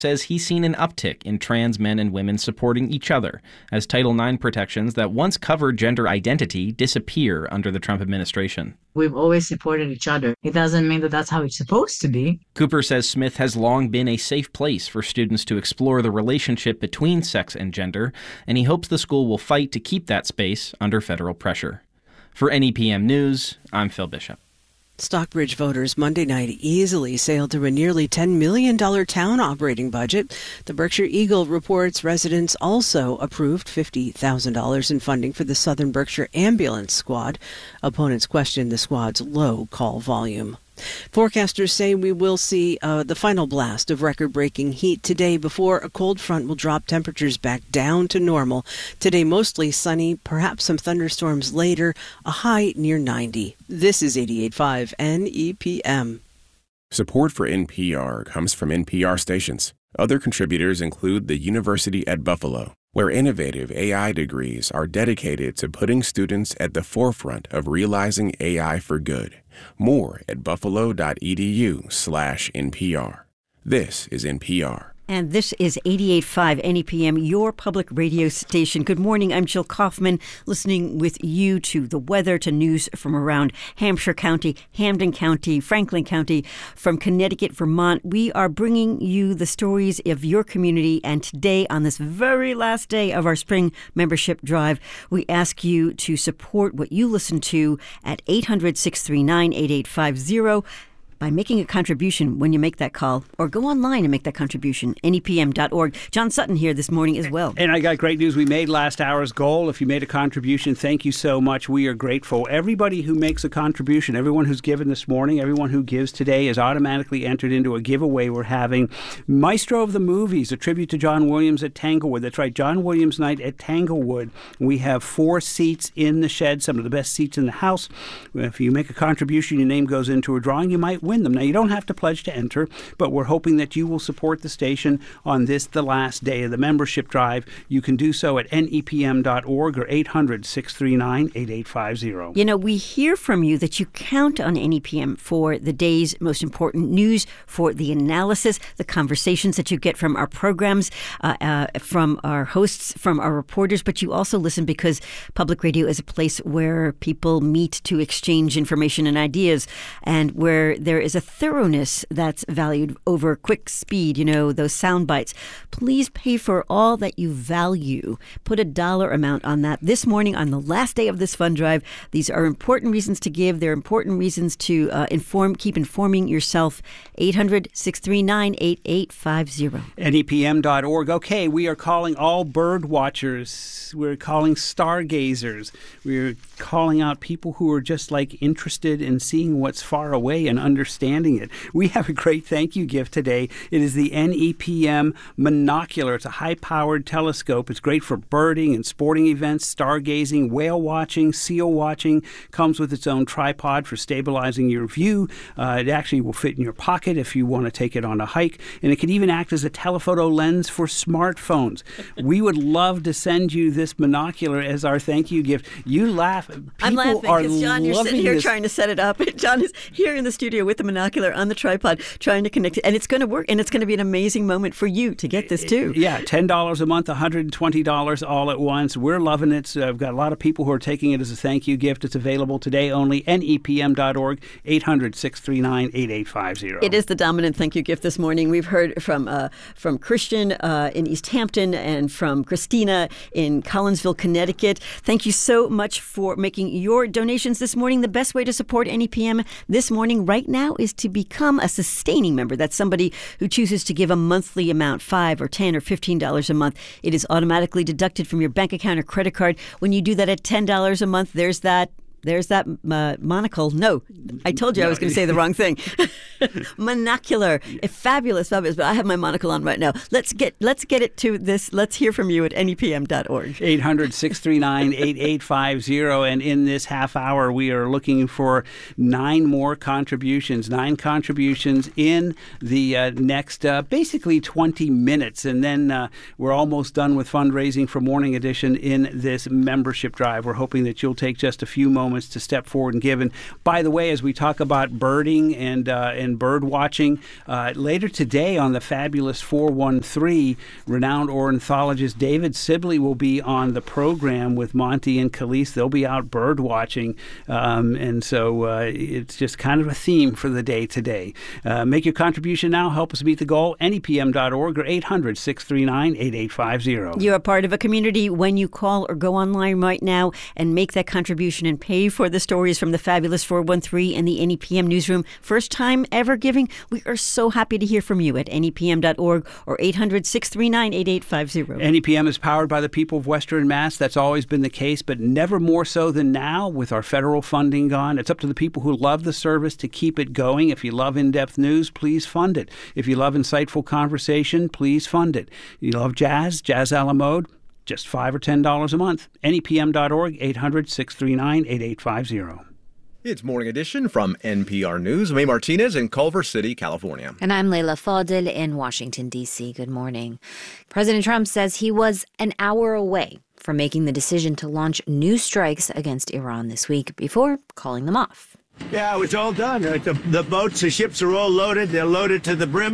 says he's seen an uptick in trans men and women supporting each other as Title IX protections that once covered gender identity disappear under the Trump administration. We've always supported each other. It doesn't mean that that's how it's supposed to be. Cooper says Smith has long been a safe place for students to explore the relationship between sex and gender, and he hopes the school will fight to keep that space under federal pressure. For NEPM News, I'm Phil Bishop. Stockbridge voters Monday night easily sailed through a nearly $10 million town operating budget. The Berkshire Eagle reports residents also approved $50,000 in funding for the Southern Berkshire Ambulance Squad. Opponents question the squad's low call volume. Forecasters say we will see the final blast of record-breaking heat today before a cold front will drop temperatures back down to normal. Today mostly sunny, perhaps some thunderstorms later, a high near 90. This is 88.5 NEPM. Support for NPR comes from NPR stations. Other contributors include the University at Buffalo, where innovative AI degrees are dedicated to putting students at the forefront of realizing AI for good. More at buffalo.edu/NPR. This is NPR. And this is 88.5 NEPM, your public radio station. Good morning. I'm Jill Kaufman, listening with you to the weather, to news from around Hampshire County, Hampden County, Franklin County, from Connecticut, Vermont. We are bringing you the stories of your community. And today, on this very last day of our spring membership drive, we ask you to support what you listen to at 800-639-8850. by making a contribution when you make that call, or go online and make that contribution, nepm.org. John Sutton here this morning as well. And I got great news. We made last hour's goal. If you made a contribution, thank you so much. We are grateful. Everybody who makes a contribution, everyone who's given this morning, everyone who gives today is automatically entered into a giveaway we're having. Maestro of the Movies, a tribute to John Williams at Tanglewood. That's right, John Williams Night at Tanglewood. We have 4 seats in the shed, some of the best seats in the house. If you make a contribution, your name goes into a drawing, you might win them. Now, you don't have to pledge to enter, but we're hoping that you will support the station on this, the last day of the membership drive. You can do so at nepm.org or 800-639-8850. You know, we hear from you that you count on NEPM for the day's most important news, for the analysis, the conversations that you get from our programs, from our hosts, from our reporters, but you also listen because public radio is a place where people meet to exchange information and ideas, and where there is a thoroughness that's valued over quick speed, you know, those sound bites. Please pay for all that you value. Put a dollar amount on that. This morning, on the last day of this fund drive, these are important reasons to give. They're important reasons to keep informing yourself. 800-639-8850. NEPM.org. Okay, we are calling all bird watchers. We're calling stargazers. We're calling out people who are just like interested in seeing what's far away and understanding it. We have a great thank you gift today. It is the NEPM Monocular. It's a high-powered telescope. It's great for birding and sporting events, stargazing, whale watching, seal watching. Comes with its own tripod for stabilizing your view. It actually will fit in your pocket if you want to take it on a hike. And it can even act as a telephoto lens for smartphones. We would love to send you this monocular as our thank you gift. You laugh. I'm laughing because, John, you're sitting here trying to set it up. John is here in the studio with the monocular on the tripod trying to connect it. And it's going to work, and it's going to be an amazing moment for you to get this too. Yeah, $10 a month, $120 all at once. We're loving it. So I've got a lot of people who are taking it as a thank you gift. It's available today only. NEPM.org, 800-639-8850. It is the dominant thank you gift this morning. We've heard from Christian in East Hampton and from Christina in Collinsville, Connecticut. Thank you so much for making your donations this morning. The best way to support NEPM this morning right now is to become a sustaining member. That's somebody who chooses to give a monthly amount, $5 or $10 or $15 a month. It is automatically deducted from your bank account or credit card. When you do that at $10 a month, there's that monocle. No, I told you I was going to say the wrong thing. Monocular. Fabulous. But I have my monocle on right now. Let's get it to this. Let's hear from you at nepm.org. 800-639-8850. And in this half hour, we are looking for 9 more contributions. 9 contributions in the next basically 20 minutes. And then we're almost done with fundraising for Morning Edition in this membership drive. We're hoping that you'll take just a few moments moments to step forward and give. And by the way, as we talk about birding and bird watching, later today on the Fabulous 413, renowned ornithologist David Sibley will be on the program with Monty and Khalees. They'll be out bird watching. And so it's just kind of a theme for the day today. Make your contribution now. Help us beat the goal. NEPM.org or 800-639-8850. You're a part of a community when you call or go online right now and make that contribution and pay for the stories from the Fabulous 413 and the NEPM newsroom. First time ever giving? We are so happy to hear from you at NEPM.org or 800-639-8850. NEPM is powered by the people of Western Mass. That's always been the case, but never more so than now with our federal funding gone. It's up to the people who love the service to keep it going. If you love in-depth news, please fund it. If you love insightful conversation, please fund it. You love jazz a la mode, just $5 or $10 a month. NEPM.org, 800-639-8850. It's Morning Edition from NPR News. May Martinez in Culver City, California. And I'm Layla Fadel in Washington, D.C. Good morning. President Trump says he was an hour away from making the decision to launch new strikes against Iran this week before calling them off. Yeah, it's all done. The boats, the ships are all loaded. They're loaded to the brim.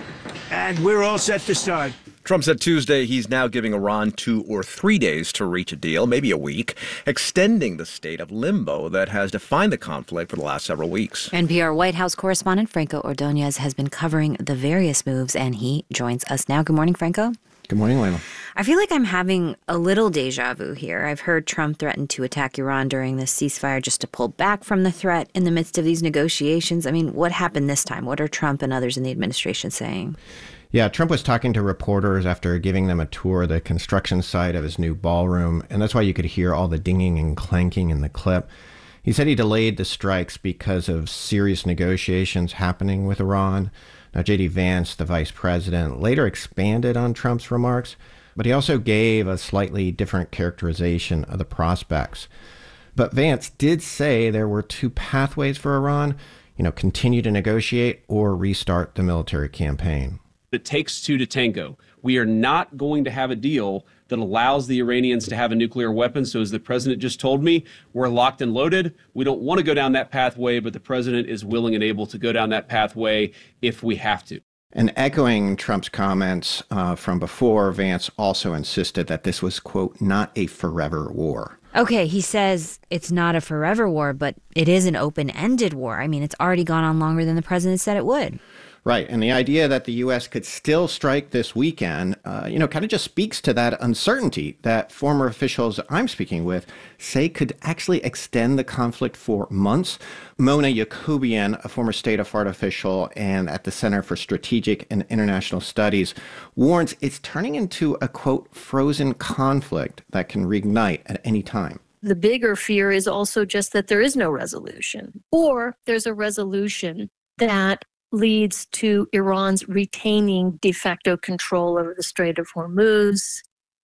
And we're all set to start. Trump said Tuesday he's now giving Iran 2 or 3 days to reach a deal, maybe a week, extending the state of limbo that has defined the conflict for the last several weeks. NPR White House correspondent Franco Ordonez has been covering the various moves, and he joins us now. Good morning, Franco. Good morning, Layla. I feel like I'm having a little deja vu here. I've heard Trump threaten to attack Iran during this ceasefire just to pull back from the threat in the midst of these negotiations. I mean, what happened this time? What are Trump and others in the administration saying? Yeah, Trump was talking to reporters after giving them a tour of the construction site of his new ballroom, and that's why you could hear all the dinging and clanking in the clip. He said he delayed the strikes because of serious negotiations happening with Iran. Now, J.D. Vance, the vice president, later expanded on Trump's remarks, but he also gave a slightly different characterization of the prospects. But Vance did say there were 2 pathways for Iran, continue to negotiate or restart the military campaign. It takes 2 to tango. We are not going to have a deal that allows the Iranians to have a nuclear weapon. So as the president just told me, we're locked and loaded. We don't want to go down that pathway, but the president is willing and able to go down that pathway if we have to. And echoing Trump's comments from before, Vance also insisted that this was, quote, not a forever war. Okay, he says it's not a forever war, but it is an open-ended war. I mean, it's already gone on longer than the president said it would. Right. And the idea that the U.S. could still strike this weekend, kind of just speaks to that uncertainty that former officials I'm speaking with say could actually extend the conflict for months. Mona Yacoubian, a former state of art official and at the Center for Strategic and International Studies, warns it's turning into a, quote, frozen conflict that can reignite at any time. The bigger fear is also just that there is no resolution, or there's a resolution that leads to Iran's retaining de facto control over the Strait of Hormuz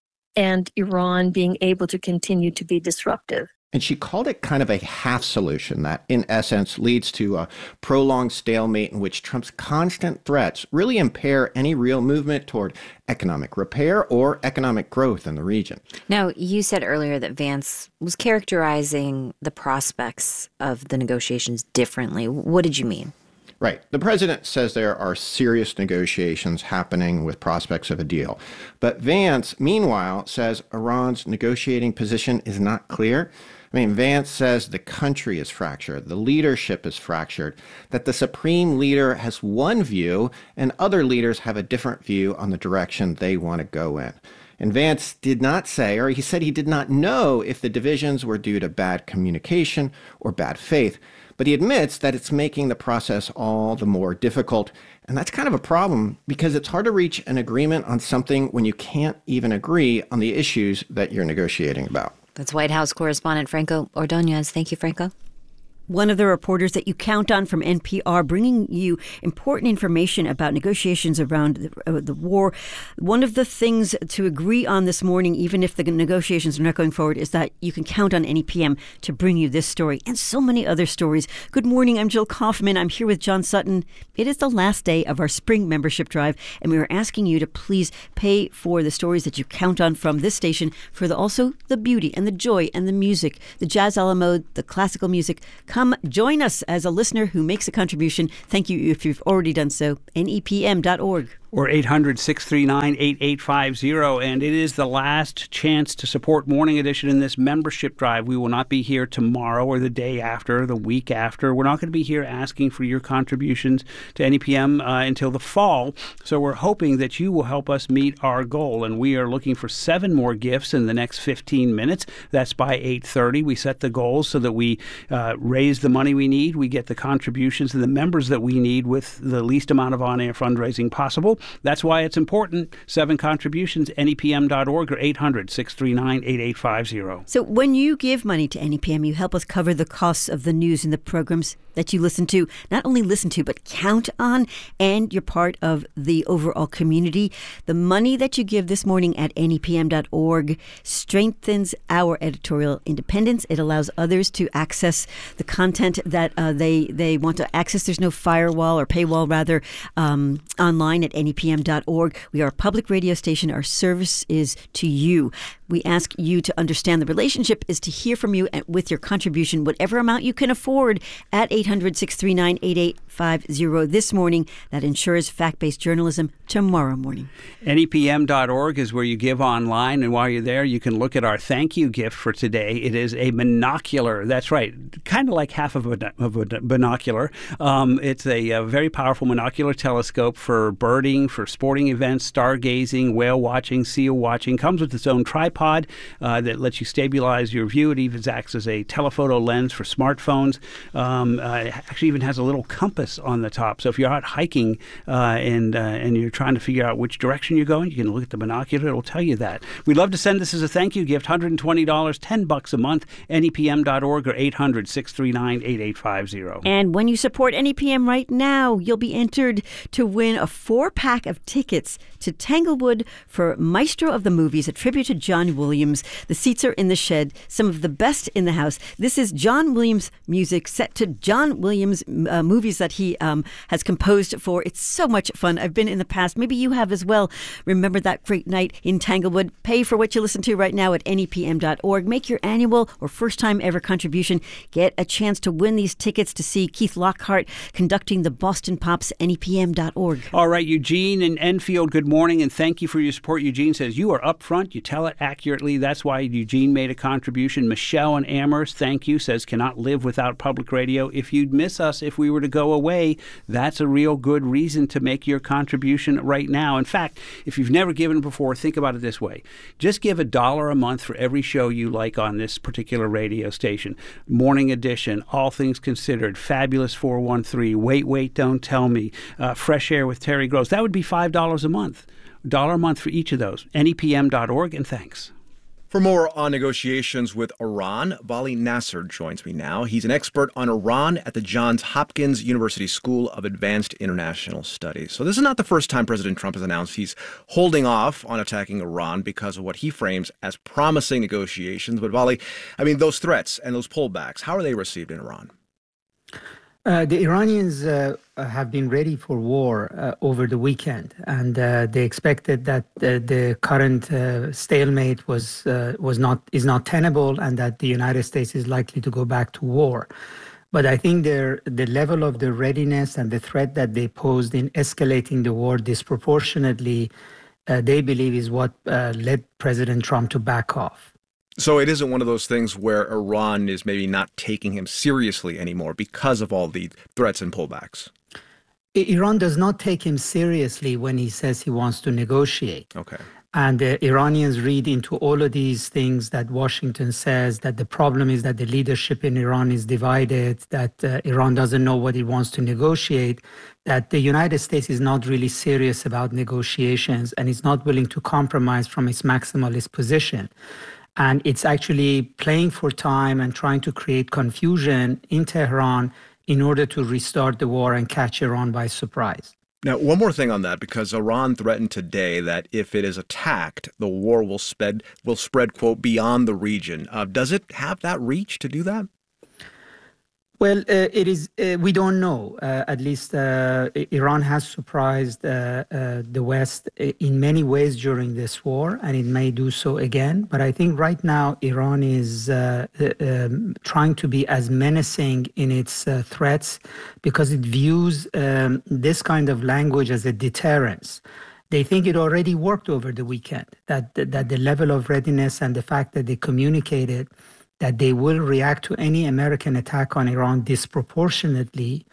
and Iran being able to continue to be disruptive. And she called it kind of a half solution that, in essence, leads to a prolonged stalemate in which Trump's constant threats really impair any real movement toward economic repair or economic growth in the region. Now, you said earlier that Vance was characterizing the prospects of the negotiations differently. What did you mean? Right. The president says there are serious negotiations happening with prospects of a deal. But Vance, meanwhile, says Iran's negotiating position is not clear. I mean, Vance says the country is fractured, the leadership is fractured, that the supreme leader has one view and other leaders have a different view on the direction they want to go in. And Vance did not say, or he said he did not know if the divisions were due to bad communication or bad faith. But he admits that it's making the process all the more difficult. And that's kind of a problem because it's hard to reach an agreement on something when you can't even agree on the issues that you're negotiating about. That's White House correspondent Franco Ordonez. Thank you, Franco. one of the reporters that you count on from NPR, bringing you important information about negotiations around the war. One of the things to agree on this morning, even if the negotiations are not going forward, is that you can count on NEPM to bring you this story and so many other stories. Good morning. I'm Jill Kaufman. I'm here with John Sutton. It is the last day of our spring membership drive, and we are asking you to please pay for the stories that you count on from this station for also the beauty and the joy and the music, the jazz a la mode, the classical music. Come join us as a listener who makes a contribution. Thank you if you've already done so. NEPM.org. Or 800-639-8850. And it is the last chance to support Morning Edition in this membership drive. We will not be here tomorrow or the day after, the week after. We're not going to be here asking for your contributions to NEPM until the fall. So we're hoping that you will help us meet our goal. And we are looking for 7 more gifts in the next 15 minutes. That's by 8:30. We set the goals so that we raise the money we need. We get the contributions and the members that we need with the least amount of on-air fundraising possible. That's why it's important. 7 contributions, NEPM.org or 800-639-8850. So when you give money to NEPM, you help us cover the costs of the news and the programs that you listen to, not only listen to, but count on, and you're part of the overall community. The money that you give this morning at NEPM.org strengthens our editorial independence. It allows others to access the content that they want to access. There's no firewall or paywall, rather, online at NEPM.org. We are a public radio station. Our service is to you. We ask you to understand the relationship is to hear from you with your contribution, whatever amount you can afford, at 800-639-8850 this morning. That ensures fact-based journalism tomorrow morning. NEPM.org is where you give online, and while you're there, you can look at our thank you gift for today. It is a monocular. That's right, kind of like half of a binocular. It's a very powerful monocular telescope for birding, for sporting events, stargazing, whale watching, seal watching. Comes with its own tripod that lets you stabilize your view. It even acts as a telephoto lens for smartphones. It actually even has a little compass on the top. So if you're out hiking and you're trying to figure out which direction you're going, you can look at the binocular. It'll tell you that. We'd love to send this as a thank you gift. $120, $10 a month. NEPM.org or 800-639-8850. And when you support NEPM right now, you'll be entered to win a 4-pack of tickets to Tanglewood for Maestro of the Movies, a tribute to John Williams. The seats are in the shed, some of the best in the house. This is John Williams music set to John Williams movies that he has composed for. It's so much fun. I've been in the past. Maybe you have as well. Remember that great night in Tanglewood. Pay for what you listen to right now at NEPM.org. Make your annual or first-time ever contribution. Get a chance to win these tickets to see Keith Lockhart conducting the Boston Pops. NEPM.org. All right, Eugene in Enfield, good morning, and thank you for your support. Eugene says, you are upfront, you tell it accurately. That's why Eugene made a contribution. Michelle in Amherst, thank you, says, cannot live without public radio. If you'd miss us if we were to go away, that's a real good reason to make your contribution right now. In fact, if you've never given before, think about it this way. Just give $1 a month for every show you like on this particular radio station. Morning Edition, All Things Considered, Fabulous 413, Wait, Don't Tell Me, Fresh Air with Terry Gross. That would be $5 a month. $1 a month for each of those. NEPM.org, and thanks. For more on negotiations with Iran, Vali Nasser joins me now. He's an expert on Iran at the Johns Hopkins University School of Advanced International Studies. So this is not the first time President Trump has announced he's holding off on attacking Iran because of what he frames as promising negotiations. But Vali, I mean, those threats and those pullbacks, how are they received in Iran? The Iranians have been ready for war over the weekend, and they expected that the current stalemate is not tenable, and that the United States is likely to go back to war. But I think the level of the readiness and the threat that they posed in escalating the war disproportionately, they believe is what led President Trump to back off. So it isn't one of those things where Iran is maybe not taking him seriously anymore because of all the threats and pullbacks? Iran does not take him seriously when he says he wants to negotiate. Okay. And the Iranians read into all of these things that Washington says, that the problem is that the leadership in Iran is divided, that Iran doesn't know what it wants to negotiate, that the United States is not really serious about negotiations and is not willing to compromise from its maximalist position. And it's actually playing for time and trying to create confusion in Tehran in order to restart the war and catch Iran by surprise. Now, one more thing on that, because Iran threatened today that if it is attacked, the war will spread, quote, beyond the region. Does it have that reach to do that? Well, it is. We don't know. At least Iran has surprised the West in many ways during this war, and it may do so again. But I think right now Iran is trying to be as menacing in its threats because it views this kind of language as a deterrence. They think it already worked over the weekend, that the level of readiness and the fact that they communicated that they will react to any American attack on Iran disproportionately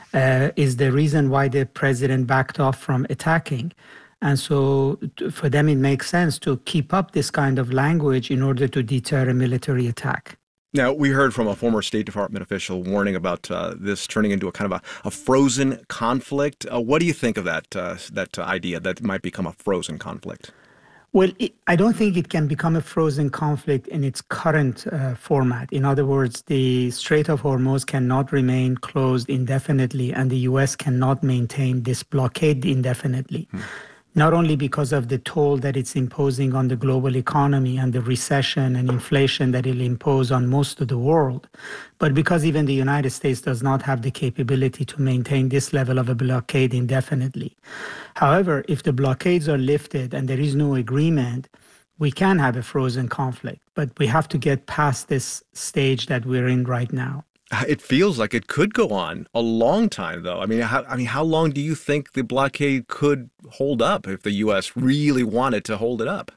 is the reason why the president backed off from attacking. And so for them, it makes sense to keep up this kind of language in order to deter a military attack. Now, we heard from a former State Department official warning about this turning into a kind of a frozen conflict. What do you think of that idea that it might become a frozen conflict? Well, I don't think it can become a frozen conflict in its current format. In other words, the Strait of Hormuz cannot remain closed indefinitely, and the U.S. cannot maintain this blockade indefinitely. Not only because of the toll that it's imposing on the global economy and the recession and inflation that it'll impose on most of the world, but because even the United States does not have the capability to maintain this level of a blockade indefinitely. However, if the blockades are lifted and there is no agreement, we can have a frozen conflict, but we have to get past this stage that we're in right now. It feels like it could go on a long time, though. I mean, how long do you think the blockade could hold up if the U.S. really wanted to hold it up?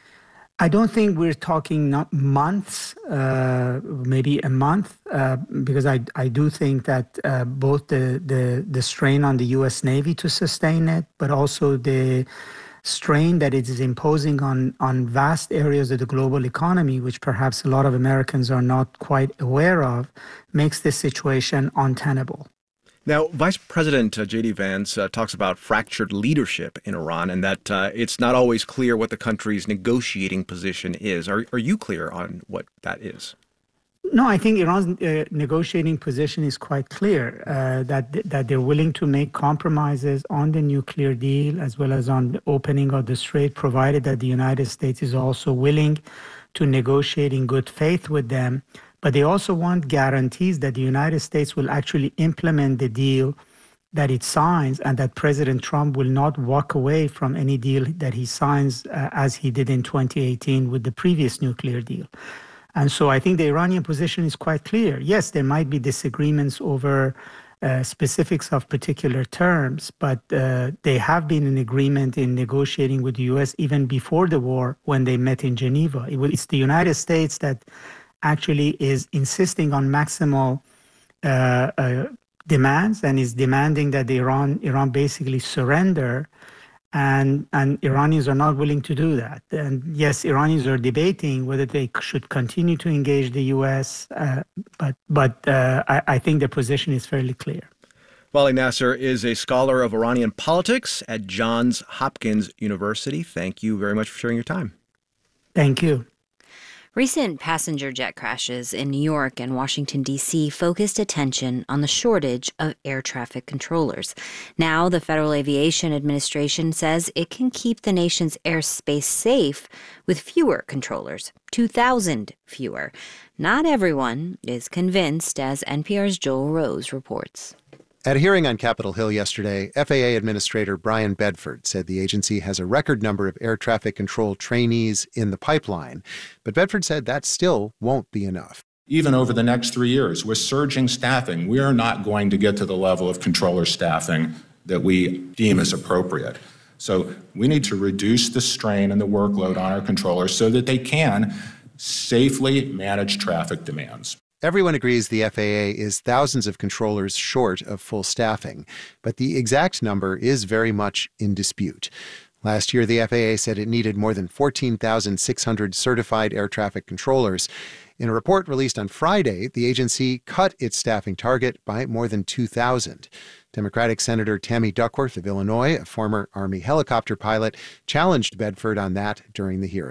I don't think we're talking not months, maybe a month, because I do think that both the strain on the U.S. Navy to sustain it, but also the strain that it is imposing on vast areas of the global economy, which perhaps a lot of Americans are not quite aware of, makes this situation untenable. Now, Vice President J.D. Vance talks about fractured leadership in Iran and that it's not always clear what the country's negotiating position is. Are you clear on what that is? No, I think Iran's negotiating position is quite clear, that they're willing to make compromises on the nuclear deal as well as on the opening of the strait, provided that the United States is also willing to negotiate in good faith with them. But they also want guarantees that the United States will actually implement the deal that it signs and that President Trump will not walk away from any deal that he signs as he did in 2018 with the previous nuclear deal. And so I think the Iranian position is quite clear. Yes, there might be disagreements over specifics of particular terms, but they have been in agreement in negotiating with the U.S. even before the war when they met in Geneva. It's the United States that actually is insisting on maximal demands and is demanding that Iran basically surrender. And Iranians are not willing to do that. And yes, Iranians are debating whether they should continue to engage the U.S., but I think their position is fairly clear. Vali Nasser is a scholar of Iranian politics at Johns Hopkins University. Thank you very much for sharing your time. Thank you. Recent passenger jet crashes in New York and Washington, D.C. focused attention on the shortage of air traffic controllers. Now, the Federal Aviation Administration says it can keep the nation's airspace safe with fewer controllers, 2,000 fewer. Not everyone is convinced, as NPR's Joel Rose reports. At a hearing on Capitol Hill yesterday, FAA Administrator Brian Bedford said the agency has a record number of air traffic control trainees in the pipeline. But Bedford said that still won't be enough. Even over the next 3 years, with surging staffing, we are not going to get to the level of controller staffing that we deem as appropriate. So we need to reduce the strain and the workload on our controllers so that they can safely manage traffic demands. Everyone agrees the FAA is thousands of controllers short of full staffing, but the exact number is very much in dispute. Last year, the FAA said it needed more than 14,600 certified air traffic controllers. In a report released on Friday, the agency cut its staffing target by more than 2,000. Democratic Senator Tammy Duckworth of Illinois, a former Army helicopter pilot, challenged Bedford on that during the hearing.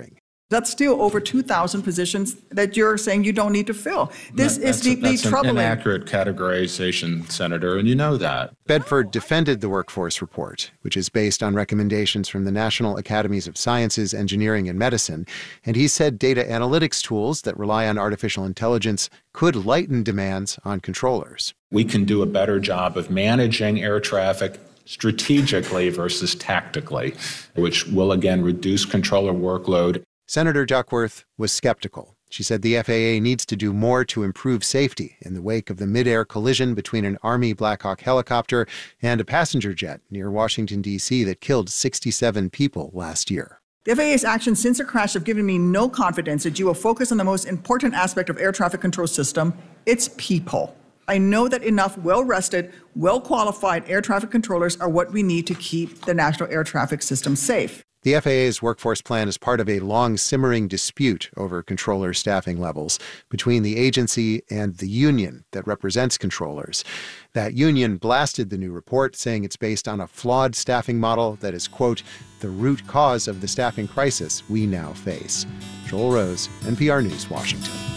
That's still over 2,000 positions that you're saying you don't need to fill. This is deeply troubling. That's an inaccurate categorization, Senator, and you know that. Bedford defended the workforce report, which is based on recommendations from the National Academies of Sciences, Engineering, and Medicine. And he said data analytics tools that rely on artificial intelligence could lighten demands on controllers. We can do a better job of managing air traffic strategically versus tactically, which will again reduce controller workload. Senator Duckworth was skeptical. She said the FAA needs to do more to improve safety in the wake of the mid-air collision between an Army Black Hawk helicopter and a passenger jet near Washington, D.C. that killed 67 people last year. The FAA's actions since the crash have given me no confidence that you will focus on the most important aspect of air traffic control system, its people. I know that enough well-rested, well-qualified air traffic controllers are what we need to keep the national air traffic system safe. The FAA's workforce plan is part of a long simmering dispute over controller staffing levels between the agency and the union that represents controllers. That union blasted the new report, saying it's based on a flawed staffing model that is, quote, the root cause of the staffing crisis we now face. Joel Rose, NPR News, Washington.